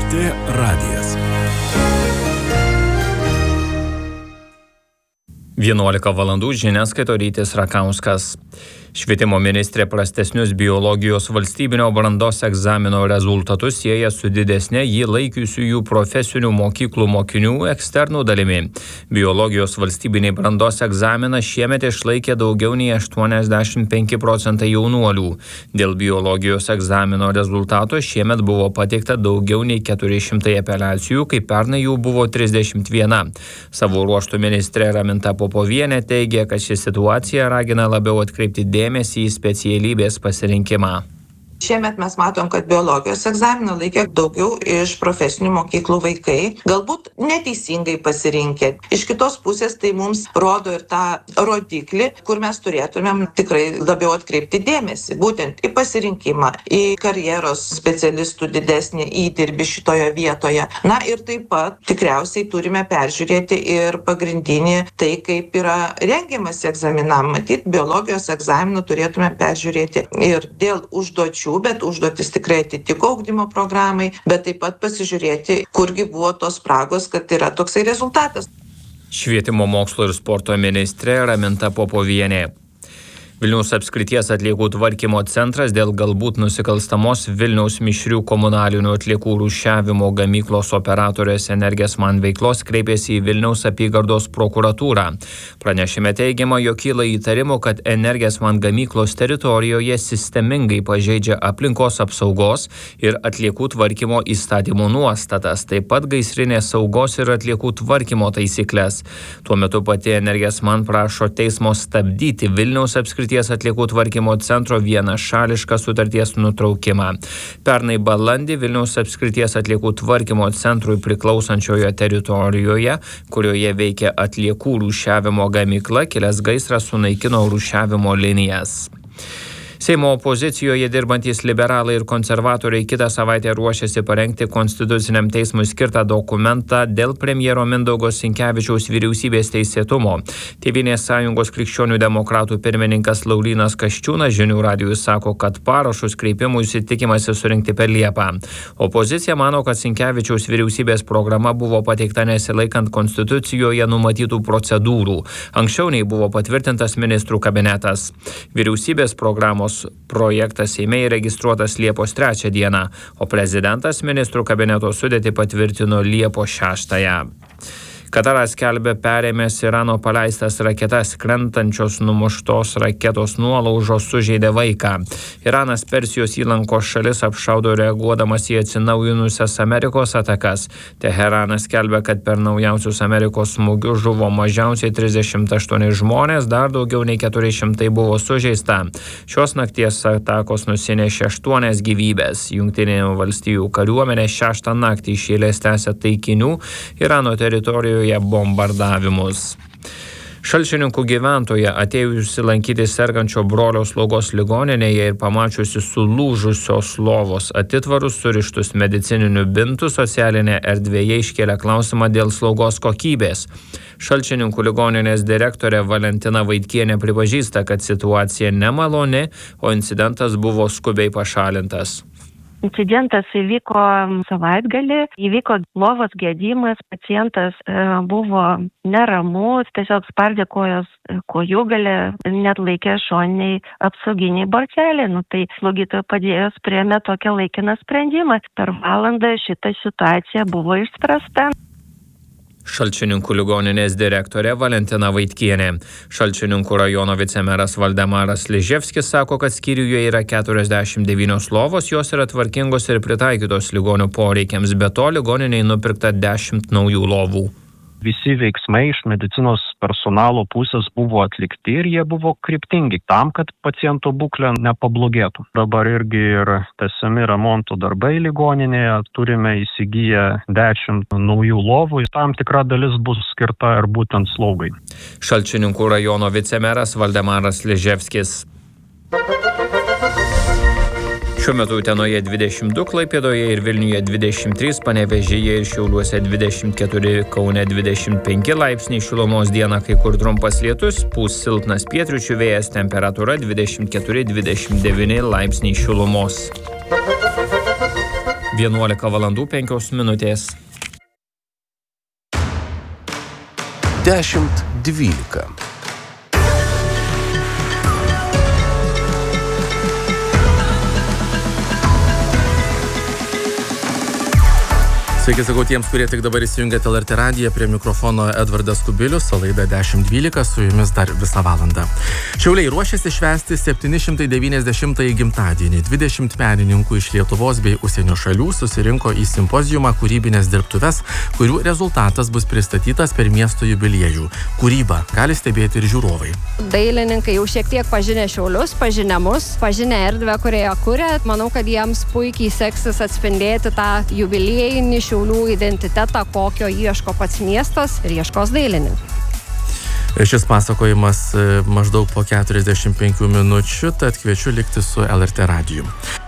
LRT radijas. 11 valandų žinias skaito Rytis Rakauskas. Švietimo ministrė prastesnius biologijos valstybinio brandos egzamino rezultatus sieja su didesne jį laikiusiųjų profesinių mokyklų mokinių eksternų dalimi. Biologijos valstybiniai brandos egzaminą šiemet išlaikė daugiau nei 85% jaunuolių. Dėl biologijos egzamino rezultato šiemet buvo pateikta daugiau nei 400 apeliacijų, kai pernai jų buvo 31. Savo ruožtu ministrė Raminta Popovienė teigia, kad ši situacija ragina labiau atkreipti dėmesį į specialybės pasirinkimą. Šiemet mes matom, kad biologijos egzaminą laikė daugiau iš profesinių mokyklų vaikai, galbūt neteisingai pasirinkę. Iš kitos pusės tai mums rodo ir tą rodiklį, kur mes turėtumėm tikrai labiau atkreipti dėmesį, būtent į pasirinkimą, į karjeros specialistų didesnį įdirbį šitoje vietoje. Na ir taip pat tikriausiai turime peržiūrėti ir pagrindinį tai, kaip yra rengiamas egzaminam. Matyt, biologijos egzaminą turėtume peržiūrėti ir dėl užduočių, bet užduotis tikrai atitiko ugdymo programai, bet taip pat pasižiūrėti, kurgi buvo tos spragos, kad yra toksai rezultatas. Švietimo mokslo ir sporto ministrė Raminta Popovienė. Vilniaus apskrities atliekų tvarkymo centras dėl galbūt nusikalstamos Vilniaus mišrių komunalinių atliekų rūšiavimo gamyklos operatorės Energesman veiklos kreipėsi į Vilniaus apygardos prokuratūrą. Pranešime teigiama, jog kyla įtarimų, kad Energesman gamyklos teritorijoje sistemingai pažeidžia aplinkos apsaugos ir atliekų tvarkymo įstatymų nuostatas, taip pat gaisrinės saugos ir atliekų tvarkymo taisyklės. Tuo metu pati Energesman prašo teismo stabdyti Vilniaus apskrities atliekų tvarkymo centro vienašališką sutarties nutraukimą. Pernai balandį Vilniaus apskrities atliekų tvarkymo centrui priklausančioje teritorijoje, kurioje veikia atliekų rūšiavimo gamykla, kilęs gaisras sunaikino rūšiavimo linijas. Seimo opozicijoje dirbantys liberalai ir konservatoriai kitą savaitę ruošiasi parengti Konstituciniam teismui skirtą dokumentą dėl premjero Mindaugo Sinkevičiaus vyriausybės teisėtumo. Tėvynės sąjungos krikščionių demokratų pirmininkas Laurynas Kasčiūnas žinių radijui sako, kad parašus kreipimuisi tikimasi surinkti per Liepą. Opozicija mano, kad Sinkevičiaus vyriausybės programa buvo pateikta nesilaikant Konstitucijoje numatytų procedūrų. Anksčiau nei buvo patvirtintas ministrų kabinetas. Vyriausybės programos projektas Seime įregistruotas Liepos 3 dieną, o prezidentas ministrų kabineto sudėtį patvirtino Liepos 6. Kataras skelbia perėmęs Irano paleistas raketas, krentančios numuštos raketos nuolaužos sužeidė vaiką. Iranas Persijos įlankos šalis apšaudo reaguodamas į atsinaujinusias Amerikos atakas. Teheranas skelbia, kad per naujausius Amerikos smūgius žuvo mažiausiai 38 žmonės, dar daugiau nei 400 buvo sužeista. Šios nakties atakos nusinešė 8 gyvybės. Jungtinių valstijų kariuomenė 6 naktį iš eilės tęsia taikinių Irano teritorijoje bombardavimus. Šalčininkų gyventoja atėjusi lankyti sergančio brolio slaugos ligoninėje ir pamačiusi sulūžusios lovos atitvarus surištus medicininiu bintu socialinė erdvėje iškėlė klausimą dėl slaugos kokybės. Šalčininkų ligoninės direktorė Valentina Vaitkienė pripažįsta, kad situacija nemaloni, o incidentas buvo skubiai pašalintas. Incidentas įvyko savaitgalį, įvyko lovos gedimas, pacientas buvo neramus, tiesiog spardė kojos kojūgalę, net laikė šoniniai apsauginiai borteliai. Tai slaugytoja padėjus priėmė tokią laikiną sprendimą. Per valandą šita situacija buvo išspręsta. Šalčininkų ligoninės direktorė Valentina Vaitkienė. Šalčininkų rajono vicemeras Valdemaras Liževskis sako, kad skyriuje yra 49 lovos, jos yra tvarkingos ir pritaikytos ligonių poreikiams, be to ligoniniai nupirkta 10 naujų lovų. Visi veiksmai iš medicinos personalo pusės buvo atlikti ir jie buvo kryptingi tam, kad paciento būklė nepablogėtų. Dabar irgi ir tęsiami remonto darbai ligoninėje, turime įsigiję 10 naujų lovų, tam tikra dalis bus skirta ir būtent slaugai. Šalčininkų rajono vicemeras Valdemaras Liževskis. Šiuo metu Utenoje 22, Klaipėdoje ir Vilniuje 23, Panevėžyje ir Šiauliuose 24, Kaune 25 laipsniai šilumos, dieną kai kur trumpas lietus, pūs silpnas pietryčių vėjas, temperatūra 24-29 laipsniai šilumos. 11:05. 10:12. Sveiki, sakau tiems, kurie tik dabar įsijungėte LRT radiją, prie mikrofono Edvardas Kubilius, o laida 10:12 su jumis dar visą valandą. Šiauliai ruošiasi švęsti 790-ąjį gimtadienį. 20 menininkų iš Lietuvos bei užsienio šalių susirinko į simpoziumą kūrybinės dirbtuves, kurių rezultatas bus pristatytas per miesto jubiliejų. Kūrybą gali stebėti ir žiūrovai. Dailininkai jau šiek tiek pažinę Šiaulius, pažinę mus, pažinę erdvę, kurioje kuria. Manau, kad jiems puikiai seksis atspindėti tą jubiliejinį Šiaulių identitetą, kokio ieško pats miestas ir ieškos dailininkai. Šis pasakojimas maždaug po 45 minučių, tad kviečiu likti su LRT radiju.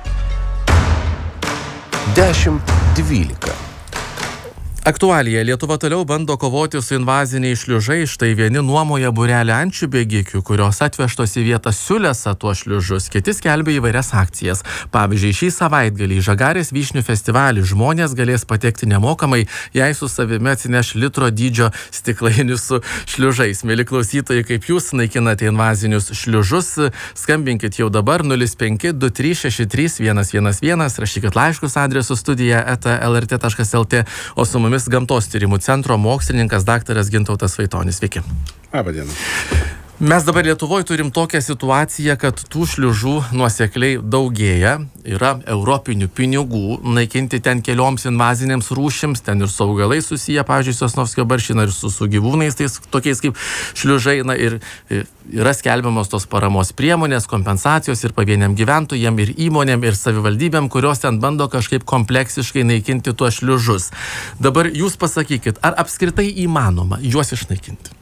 10:12. Aktualija. Lietuva toliau bando kovoti su invaziniais šliužais. Štai vieni nuomoja būrelį ančių bėgikių, kurios atvežtos į vietą siulesa tuos šliužus. Kiti skelbia įvairias akcijas. Pavyzdžiui, šį savaitgalį į Žagarės vyšnių festivalį žmonės galės patekti nemokamai, jei su savimi atsineš litro dydžio stiklainius su šliužais. Mėly klausytojai, kaip jūs naikinate invazinius šliužus, skambinkit jau dabar 05 2363 111, rašykit laiškus adresu studija@lrt.lt, o su mumis Gamtos tyrimų centro mokslininkas daktaras Gintautas Vaitonis. Sveiki. Labą dieną. Mes dabar Lietuvoje turim tokią situaciją, kad tų šliužų nuosekliai daugėja. Yra europinių pinigų naikinti ten kelioms invazinėms rūšims, ten ir su augalais susiję, pavyzdžiui, Sosnovskio barščiai, ir su gyvūnais, tais tokiais kaip šliužai. Ir yra skelbiamos tos paramos priemonės, kompensacijos ir pavieniam gyventojam, ir įmonėm, ir savivaldybėm, kurios ten bando kažkaip kompleksiškai naikinti tuos šliužus. Dabar jūs pasakykit, ar apskritai įmanoma juos išnaikinti?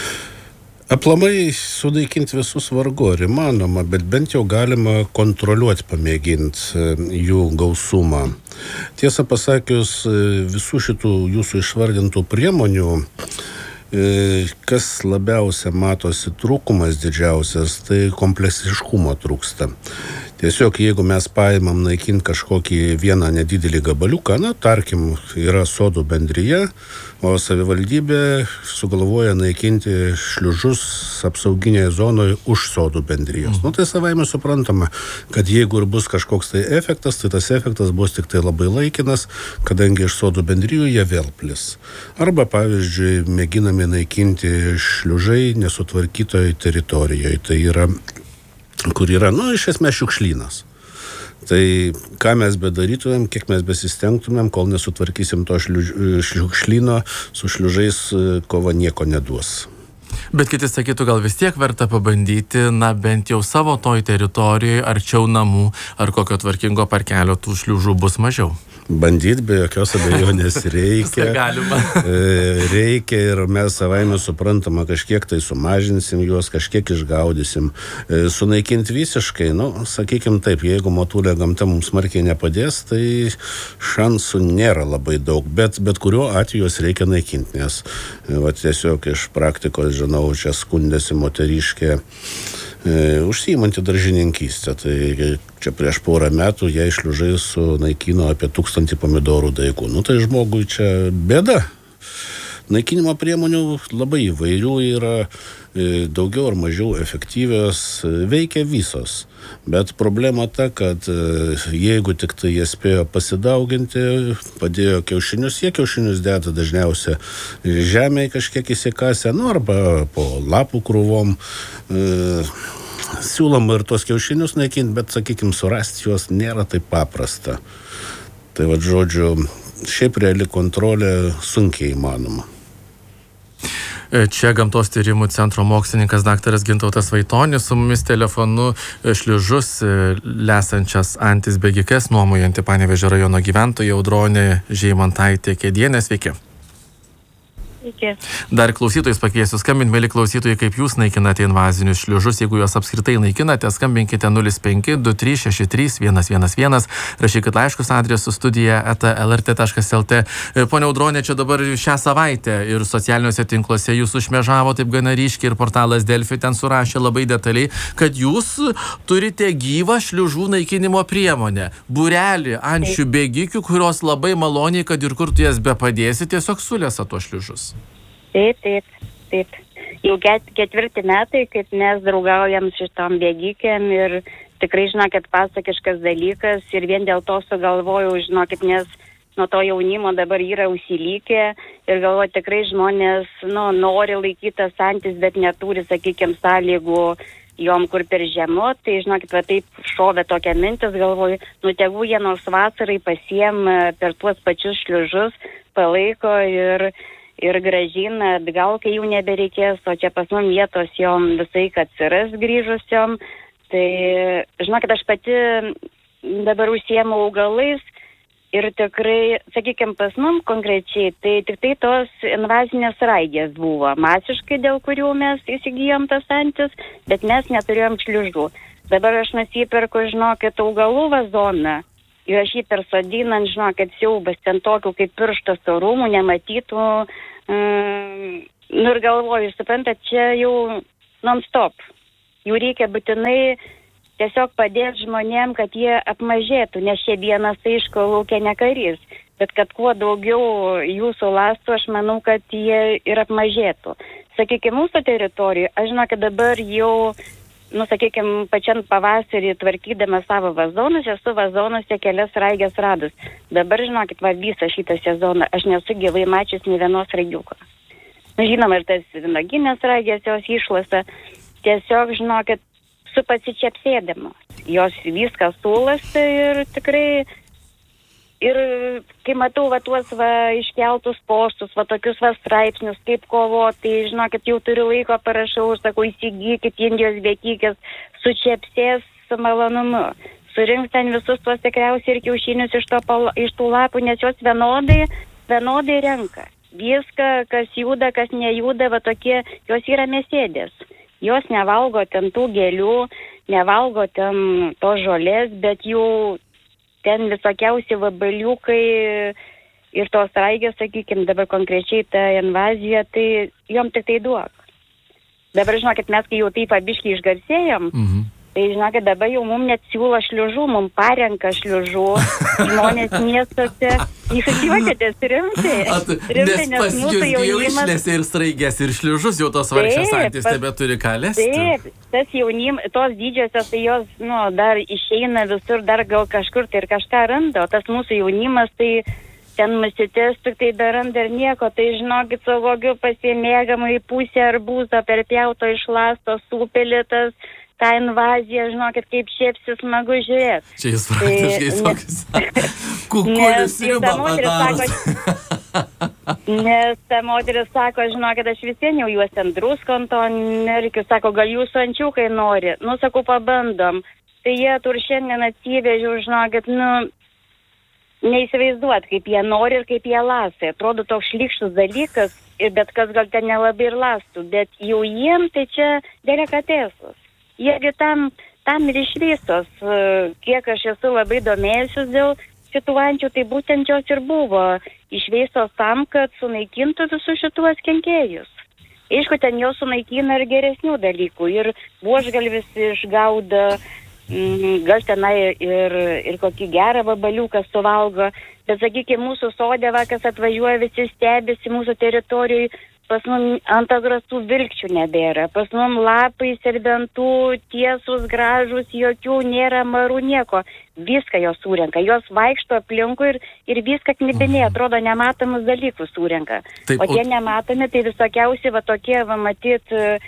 Aplamai sunaikinti visus vargu ar įmanoma, bet bent jau galima kontroliuoti, pamėginti jų gausumą. Tiesą pasakius, visų šitų jūsų išvardintų priemonių, kas labiausia matosi trūkumas didžiausias, tai kompleksiškumo trūksta. Tiesiog, jeigu mes paimam naikinti kažkokį vieną nedidelį gabaliuką, tarkim, yra sodų bendrija, o savivaldybė sugalvoja naikinti šliužus apsauginėje zonoje už sodų bendrijos. Tai savaime suprantama, kad jeigu ir bus kažkoks tai efektas, tai tas efektas bus tik tai labai laikinas, kadangi iš sodų bendrijų jie vėl plis. Arba, pavyzdžiui, mėginami naikinti šliužai nesutvarkytoje teritorijoje. Tai yra, kur yra, iš esmės šiukšlynas. Tai ką mes bedarytumėm, kiek mes besistengtumėm, kol nesutvarkysim to šiukšlyno, su šliužais kova nieko neduos. Bet kiti sakytų, gal vis tiek verta pabandyti, bent jau savo toj teritorijoje, arčiau namų, ar kokio tvarkingo parkelio tų šliužų bus mažiau. Bandyti be jokios abejonės reikia. Galima. Reikia ir mes savaime suprantama, kažkiek tai sumažinsim juos, kažkiek išgaudysim. Sunaikinti visiškai, sakykim taip, jeigu motulė gamta mums smarkiai nepadės, tai šansų nėra labai daug, bet kuriuo atveju juos reikia naikinti, nes tiesiog iš praktikos, žinau, čia skundėsi moteriškė užsiimanti daržininkystę. Tai čia prieš porą metų jai šliužai sunaikino apie 1000 pomidorų daigų. Tai žmogui čia bėda. Naikinimo priemonių labai įvairių yra, daugiau ar mažiau efektyvios, veikia visos. Bet problema ta, kad jeigu tik tai jie spėjo pasidauginti, padėjo kiaušinius, jie kiaušinius deda dažniausiai žemėje kažkiek įsikasę, arba po lapų krūvom. Siūloma ir tos kiaušinius naikinti, bet, sakykime, surasti juos nėra taip paprasta. Tai žodžiu, šiaip reali kontrolė sunkiai įmanoma. Čia Gamtos tyrimų centro mokslininkas daktaras Gintautas Vaitonis, su mumis telefonu šliužus lesančias antis bėgikes nuomojanti Panevėžio rajono gyventoja Audronė Žeimantaitė Kėdienė. Sveiki. Iki. Dar klausytojus pakviesiu skambinti, mėly klausytojai, kaip jūs naikinate invazinius šliužus. Jeigu juos apskritai naikinate, skambinkite 0523631111, rašykit laiškus adresu studija@lrt.lt. Pone Audronė, čia dabar šią savaitę ir socialiniuose tinkluose jūs užšmėžavo taip gana ryškiai ir portalas Delfi ten surašė labai detaliai, kad jūs turite gyvą šliužų naikinimo priemonę. Būrelį ančių bėgikių, kurios labai maloniai, kad ir kur tu jas bepadėsi, tiesiog sulesa tuos šliužus. Taip. Jau 4 metai, kaip mes draugaujam šitom bėgikėm ir tikrai, žinokit, pasakiškas dalykas ir vien dėl to sugalvojau, žinokit, nes nuo to jaunimo dabar yra užsilykę ir galvoju, tikrai žmonės, nori laikyti tas antis, bet neturi, sakykime, sąlygų jom kur per žemo, tai, žinokit, va taip šovė tokia mintis, galvoju, tegu jie nors vasarai pasiem per tuos pačius šliužus, palaiko ir gražina atgal, kai jų nebereikės, o čia pas mum vietos jom visai, kad atsiras grįžusiom. Tai, žinokit, aš pati dabar užsiemu augalais ir tikrai, sakykime, pas mum konkrečiai, tai tik tai tos invazinės raigės buvo masiškai, dėl kurių mes įsigijom tas antis, bet mes neturėjom šliužų. Dabar aš nusipirku, žinokit, augalų vazoną. Ir aš jį persodinant, žinokit, siaubas ten tokių kaip pirštas storumų, nematytų. Ir galvoju, suprantat, čia jau non-stop. Jų reikia būtinai tiesiog padėti žmonėm, kad jie apmažėtų, nes čia vienas, aišku, laukia ne karys. Bet kad kuo daugiau jų sulastų, aš manau, kad jie ir apmažėtų. Sakykime, mūsų teritorijoje, aš žinokit, dabar jau sakykime, pačiam pavasarį tvarkydama savo vazonus, esu vazonuose kelias raigės radus. Dabar, žinokit, visą šitą sezoną aš nesu gyvai mačius nei vienos raigiuko. Žinoma, ir tas vynuoginės raigės jos išlasa. Tiesiog, žinokit, su pasičiapsėdama. Jos viskas sulasta ir tikrai, ir kai matau tuos iškeltus postus, tokius straipsnius, kaip kovoti, tai, žinokit, jau turiu laiko, parašau, sakau, įsigykit indijos bėgikės, sučiapsės su malonumu. Surinks ten visus tuos tikriausiai ir kiaušinius iš tų lapų, nes jos vienodai renka. Viską, kas juda, kas nejuda, tokie, jos yra mėsėdės. Jos nevalgo ten tų gėlių, nevalgo ten to žolės, bet jų ten visokiausi vabaliukai ir tos raigės, sakykime, dabar konkrečiai ta invazija, tai jom tik tai duok. Dabar, žinokit, mes kai jau taip abiškai išgarsėjom, tai, žinokit, dabar jau mums net siūlo šliužų, mums parenka šliužų, žmonės miestuose. Jūs juokitės rimtai, nes jūs jau išlėsė ir straigės, ir šliužus, jau tos vargšės antys tebeturi ką lesti. Taip, tas jaunimas, tos didžiosios, tai jos, dar išeina visur, dar gal kažkur tai ir kažką randa, o tas mūsų jaunimas, tai ten musitės, tik tai dar randa ir nieko, tai, žinokit, su kokiu pasimėgamu į pusę arbūzo perpjauto išlasto supelitas, tą invaziją, žinokit, kaip šiepsi smagu žiūrėti. Čia jūs praktiškai tokius kukulių sriubą padarot. Nes ta moteris sako, žinokit, aš visien jau juos ten druskonto nerkiu, sako, gal jūsų ančiukai nori. Sakau, pabandom. Tai jie tur šiandien atsivežiau, žinokit, neįsivaizduot, kaip jie nori ir kaip jie lasai. Atrodo toks šlykštus dalykas, bet kas gal ten nelabai ir lastų, bet jau jiem tai čia delikatesas. Jiegi tam ir išvysos, kiek aš esu labai domėjusius dėl šitų ančių, tai būtent jos ir buvo išveistos tam, kad sunaikintų visus šituos kenkėjus. Aišku, ten jos sunaikina ir geresnių dalykų, ir buožgalvis išgauda, gal tenai ir kokį gerą vabaliuką suvalgo, bet, sakykime, mūsų sode, kas atvažiuoja, visi stebisi mūsų teritorijai, pas mum ant agrastų vilkčių nebėra, pas mum lapai, serbentų, tiesus, gražus, jokių nėra marų, nieko. Viską jos surenka, jos vaikšto aplinkui ir viską knibinėje, atrodo, nematomus dalykus surenka. Taip, o tie nematomi, tai visokiausi, tokie, matyt,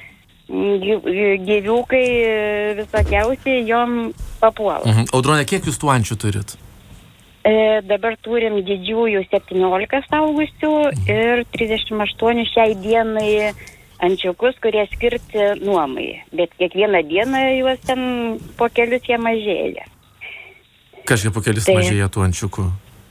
gyviukai visokiausiai jom papuola. Audronė, kiek jūs tų ančių turit? Dabar turim didžiųjų 17 saugusių ir 38 šiai dienai ančiukus, kurie skirti nuomai. Bet kiekvieną dieną juos ten po kelius jie mažėja. Kažkiek po kelis mažėja tų ančiukų?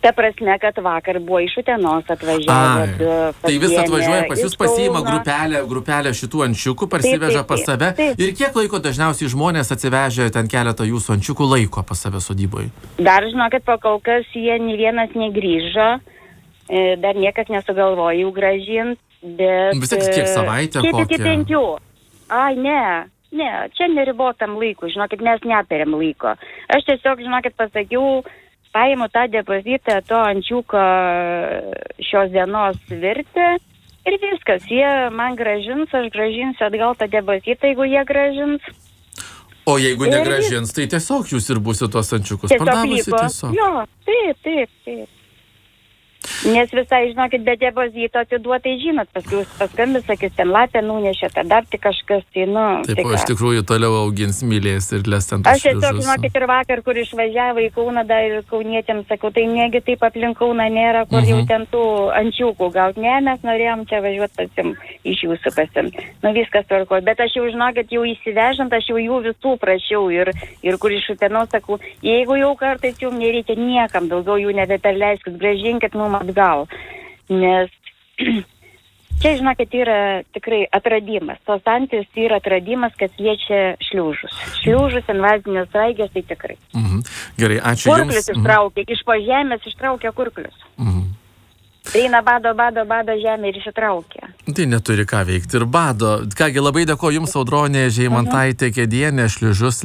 Ta prasme, kad vakar buvo iš Utenos atvažiavę. Tai vis atvažiuoja pas jūs, pasiima grupelę šitų ančiukų, parsiveža pas save. Ir kiek laiko dažniausiai žmonės atsivežę ten keletą jūsų ančiukų laiko pas save sodyboje? Dar žinokit, pakol kas jie nei vienas negrįžo, dar niekas nesugalvojo jų gražinti, bet... Vis tiek kiek savaitę kokią? Kiek iki 5. Ai, ne, čia neribotam laiku, žinokit, mes netarėm laiko. Aš tiesiog, žinokit, pasakiau, paimu tą depozitą, to ančiuko šios dienos virti ir viskas. Jie man gražins, aš gražinsiu atgal tą depozitą, jeigu jie gražins. O jeigu negražins, tai tiesiog jūs ir būsit tuos ančiukus pardavusi tiesiog? Jo, taip. Nes visai, žinokit, be depozito atiduotai, žinot, paskui paskambis, sakys, ten lapę nunešė, dar tik kažkas, tai, Taip, o iš tikrųjų toliau augins, mylės ir les ten tos šliužus. Aš tiesiog, žinokit, ir vakar, kur išvažiavo į Kauną, dar ir kaunietėms sakau, tai negi taip aplink Kauną nėra, kur jau ten tų ančiukų gaut. Ne, mes norėjom čia važiuoti iš jūsų pasim. Viskas tvarkoja. Bet aš jau, žinokit, jau įsivežant, aš jau jų visų prašiau ir kur iš Utenos sakau, jeigu jau kartais jums nereikia niekam, daugiau jų nebeperleiskit, gražinkit mum atgal. Nes čia, žinokit, yra tikrai atradimas. Tos antys yra atradimas, kas liečia šliužus. Šliužus, invazinės sraigės, tai tikrai. Gerai, ačiū Jums. Kurklius ištraukė, iš po žemės ištraukė kurklius. Eina bado žemė ir ištraukė. Tai neturi ką veikti ir bado. Kągi, labai dėkoju Jums, Audronė Žeimantaitė Kėdienė, šliužus